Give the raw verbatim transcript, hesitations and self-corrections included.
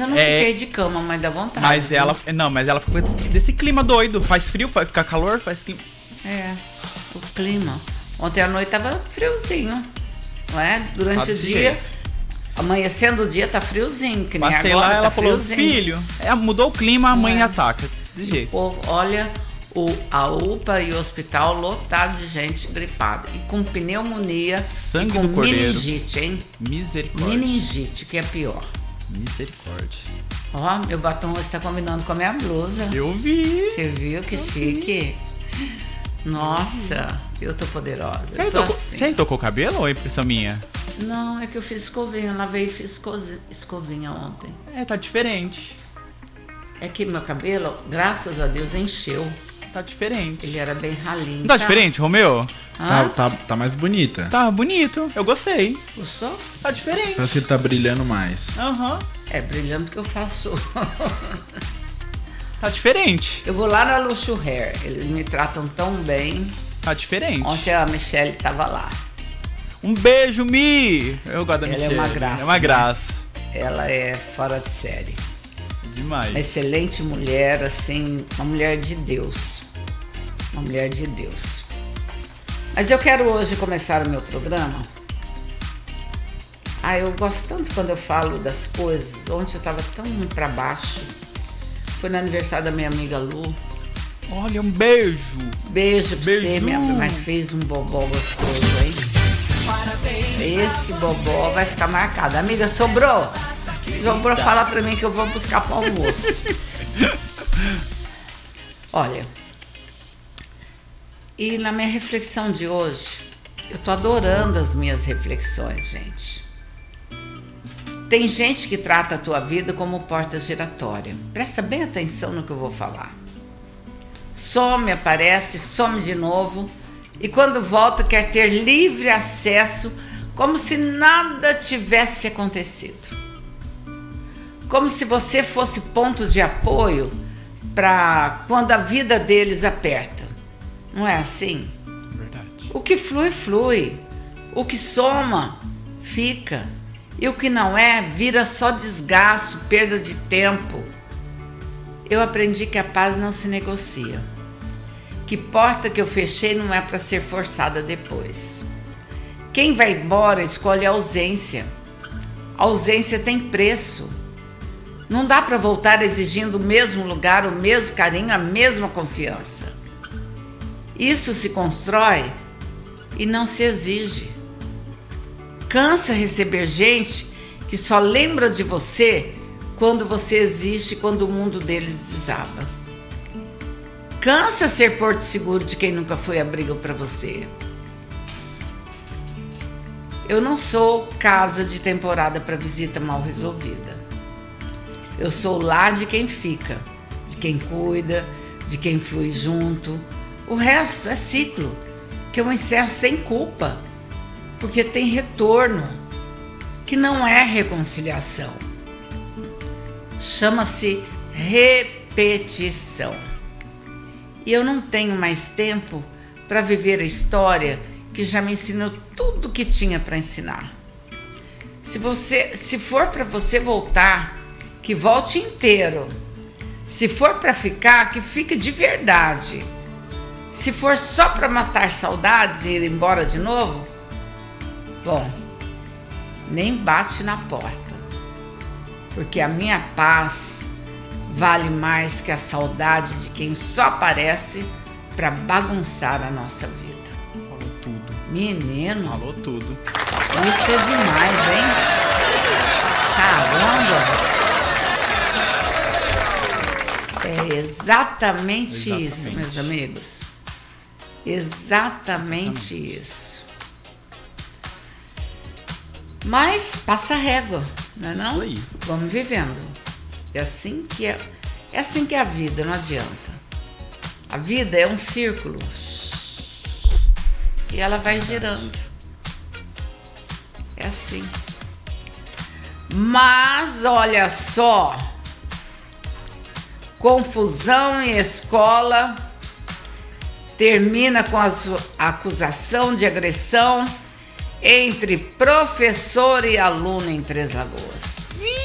ainda não é, fiquei de cama, mas dá vontade. Mas viu? ela, não, mas ela ficou desse, desse clima doido. Faz frio, faz ficar calor, faz clima. É, o clima. Ontem à noite tava friozinho, não é? Durante Tá o dia, jeito. amanhecendo o dia tá friozinho, que nem Passei agora lá, tá ela falou, friozinho. filho, é, mudou o clima, a mãe É. ataca. De O jeito. povo, olha, o, a U P A e o hospital lotado de gente gripada. E com pneumonia Sangue e com do cordeiro. meningite, hein? Misericórdia. Meningite, que é pior. Misericórdia. Ó, meu batom está combinando com a minha blusa. Eu vi. Você viu que chique? Nossa, eu tô poderosa. Você Eu tô tocou, assim. você tocou o cabelo ou é impressão minha? Não, é que eu fiz escovinha, lavei e fiz escozi- escovinha ontem. É, tá diferente. É que meu cabelo, graças a Deus, encheu. Tá diferente. Ele era bem ralinho. Não tá diferente, Romeu? Tá, Hã? tá, tá mais bonita. Tá bonito. Eu gostei. Gostou? Tá diferente. Parece que ele tá brilhando mais. Aham. É, brilhando que eu faço. Tá diferente. Eu vou lá na Luxo Hair, eles me tratam tão bem. Tá diferente. Ontem a Michelle tava lá. Um beijo, Mi! Eu gosto da Ela é Michelle. uma graça, É uma né? graça. Ela é fora de série. Demais. Uma excelente mulher, assim, uma mulher de Deus. Uma mulher de Deus. Mas eu quero hoje começar o meu programa. Ah, eu gosto tanto quando eu falo das coisas. Ontem eu tava tão pra baixo. Foi no aniversário da minha amiga Lu. Olha, um beijo. Beijo pra Beijo. você, minha amiga. Mas fez um bobó gostoso, hein? Esse bobó vai ficar marcado. Amiga, sobrou? Se sobrou, fala pra mim que eu vou buscar pro almoço. Olha, e na minha reflexão de hoje, eu tô adorando as minhas reflexões, gente. Tem gente que trata a tua vida como porta giratória. Presta bem atenção no que eu vou falar. Some, aparece, some de novo. E quando volta quer ter livre acesso, como se nada tivesse acontecido. Como se você fosse ponto de apoio para quando a vida deles aperta. Não é assim? Verdade. O que flui, flui. O que soma, fica. E o que não é, vira só desgaste, perda de tempo. Eu aprendi que a paz não se negocia. Que porta que eu fechei não é para ser forçada depois. Quem vai embora escolhe a ausência. A ausência tem preço. Não dá para voltar exigindo o mesmo lugar, o mesmo carinho, a mesma confiança. Isso se constrói e não se exige. Cansa receber gente que só lembra de você quando você existe, quando o mundo deles desaba. Cansa ser porto seguro de quem nunca foi abrigo para você. Eu não sou casa de temporada para visita mal resolvida. Eu sou o lar de quem fica, de quem cuida, de quem flui junto. O resto é ciclo, que eu encerro sem culpa, porque tem retorno, que não é reconciliação. Chama-se repetição. E eu não tenho mais tempo para viver a história que já me ensinou tudo o que tinha para ensinar. Se você, se for para você voltar, que volte inteiro. Se for para ficar, que fique de verdade. Se for só para matar saudades e ir embora de novo, bom, nem bate na porta, porque a minha paz vale mais que a saudade de quem só aparece para bagunçar a nossa vida. Falou tudo. Menino, Falou tudo. isso é demais, hein? Caramba! É exatamente, Exatamente. isso, meus amigos. Exatamente, Exatamente. isso. Mas passa a régua, não é não? Isso aí. Vamos vivendo. É assim que é, é assim que é a vida, não adianta. A vida é um círculo. E ela vai girando. É assim. Mas olha só. Confusão em escola termina com a acusação de agressão entre professor e aluno em Três Lagoas.